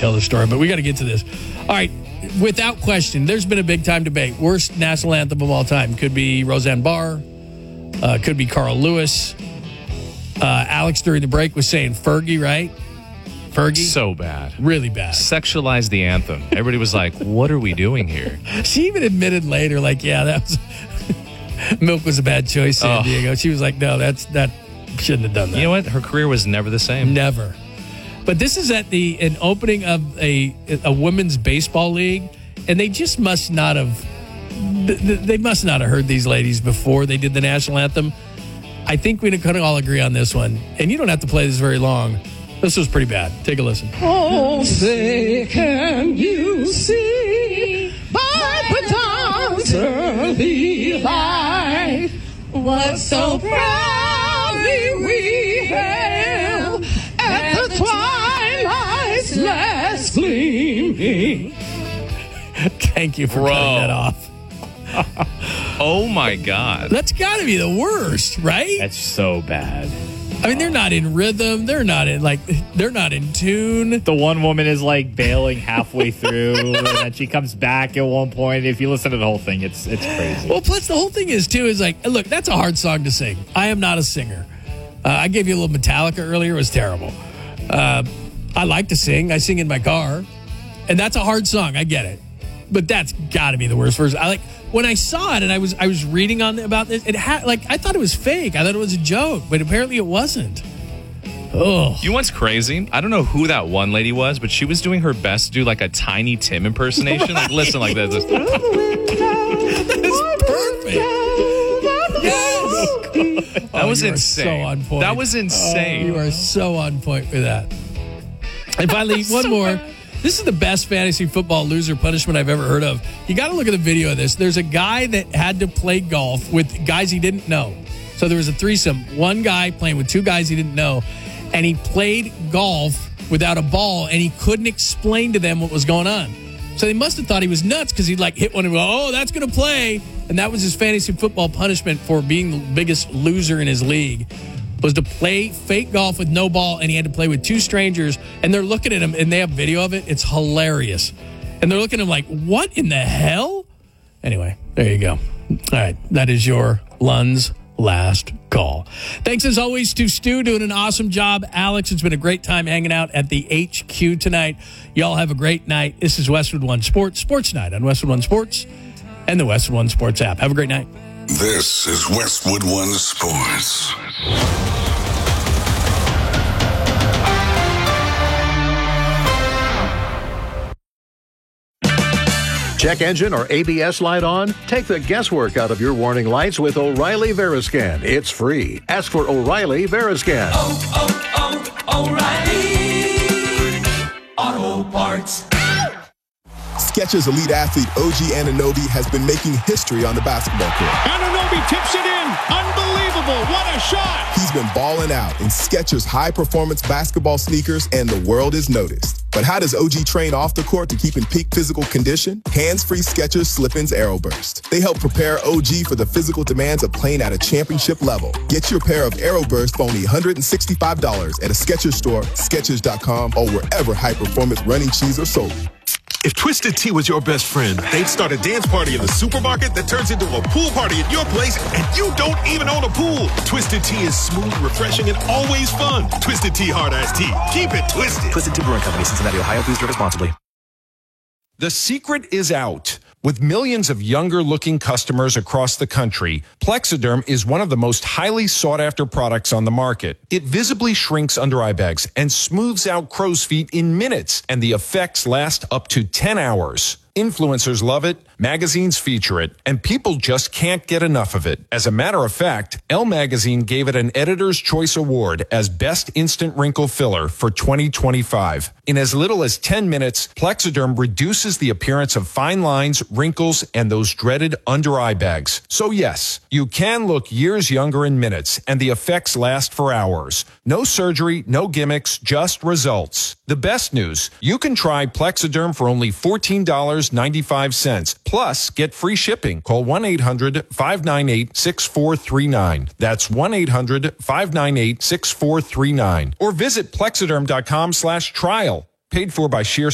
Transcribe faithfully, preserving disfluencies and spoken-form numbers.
tell the story, but we got to get to this. All right, without question, there's been a big-time debate. Worst national anthem of all time. Could be Roseanne Barr. Uh, could be Carl Lewis. Uh, Alex, during the break, was saying Fergie, right? Fergie? So bad. Really bad. Sexualized the anthem. Everybody was like, what are we doing here? She even admitted later, like, yeah, that was... Milk was a bad choice, San Oh. Diego. She was like, no, that's that shouldn't have done that. You know what? Her career was never the same. Never. But this is at the an opening of a a women's baseball league, and they just must not have they must not have heard these ladies before they did the national anthem. I think we can all agree on this one, and you don't have to play this very long. This was pretty bad. Take a listen. Oh, say can you see by the dawn's early light what so proudly we hailed at the twilight's last gleaming. Thank you for Bro. cutting that off. Oh, my God. That's got to be the worst, right? That's so bad. I mean, they're not in rhythm. They're not in, like, they're not in tune. The one woman is like bailing halfway through, and then she comes back at one point. If you listen to the whole thing, it's it's crazy. Well, plus the whole thing is, too, is like, look, that's a hard song to sing. I am not a singer. Uh, I gave you a little Metallica earlier. It was terrible. Uh, I like to sing. I sing in my car. And that's a hard song. I get it. But that's got to be the worst version. I like when I saw it and I was I was reading on about this. It had like I thought it was fake. I thought it was a joke, but apparently it wasn't. Oh, You know what's crazy? I don't know who that one lady was, but she was doing her best to do like a Tiny Tim impersonation. Like, listen like this. that is perfect. Yes. That Oh, was you are insane. So on point. That was insane. You are so on point with that. And finally, one So more. bad. This is the best fantasy football loser punishment I've ever heard of. You got to look at the video of this. There's a guy that had to play golf with guys he didn't know. So there was a threesome. One guy playing with two guys he didn't know. And he played golf without a ball, and he couldn't explain to them what was going on. So they must have thought he was nuts because he'd like hit one and go, oh, that's going to play. And that was his fantasy football punishment for being the biggest loser in his league, was to play fake golf with no ball, and he had to play with two strangers, and they're looking at him, and they have video of it. It's hilarious. And they're looking at him like, what in the hell? Anyway, there you go. All right, that is your Lund's last call. Thanks as always to Stu, doing an awesome job. Alex, it's been a great time hanging out at the H Q tonight. Y'all have a great night. This is Westwood One Sports, Sports Night on Westwood One Sports and the Westwood One Sports app. Have a great night. This is Westwood One Sports. Check engine or A B S light on? Take the guesswork out of your warning lights with O'Reilly Veriscan. It's free. Ask for O'Reilly Veriscan. Oh, oh, oh, O'Reilly Auto Parts. Skechers elite athlete O G Anunoby has been making history on the basketball court. Anunoby tips it in. Unbelievable. What a shot. He's been balling out in Skechers high-performance basketball sneakers, and the world is noticed. But how does O G train off the court to keep in peak physical condition? Hands-free Skechers Slip-ins Aeroburst. They help prepare O G for the physical demands of playing at a championship level. Get your pair of Aeroburst for only one hundred sixty-five dollars at a Skechers store, Skechers dot com, or wherever high-performance running shoes are sold. If Twisted Tea was your best friend, they'd start a dance party in the supermarket that turns into a pool party at your place, and you don't even own a pool. Twisted Tea is smooth, refreshing, and always fun. Twisted Tea Hard Iced Tea. Keep it twisted. Twisted Tea Brewing Company, Cincinnati, Ohio. Please drink responsibly. The secret is out. With millions of younger-looking customers across the country, Plexiderm is one of the most highly sought-after products on the market. It visibly shrinks under eye bags and smooths out crow's feet in minutes, and the effects last up to ten hours. Influencers love it, magazines feature it, and people just can't get enough of it. As a matter of fact, Elle Magazine gave it an Editor's Choice Award as Best Instant Wrinkle Filler for twenty twenty-five. In as little as ten minutes, Plexiderm reduces the appearance of fine lines, wrinkles, and those dreaded under-eye bags. So yes, you can look years younger in minutes, and the effects last for hours. No surgery, no gimmicks, just results. The best news, you can try Plexiderm for only fourteen dollars and ninety-five cents. Plus, get free shipping. Call one eight hundred, five nine eight, six four three nine. That's one eight hundred, five nine eight, six four three nine. Or visit Plexiderm dot com slash trial. Paid for by Sheer